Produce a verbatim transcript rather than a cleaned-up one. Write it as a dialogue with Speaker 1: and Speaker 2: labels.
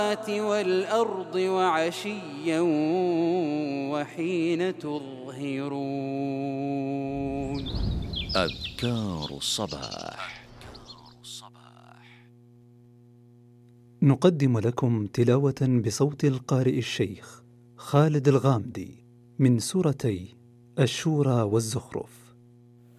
Speaker 1: والأرض وعشيا وحين تظهرون.
Speaker 2: أذكار الصباح.
Speaker 3: نقدم لكم تلاوة بصوت القارئ الشيخ خالد الغامدي من سورتي الشورى والزخرف.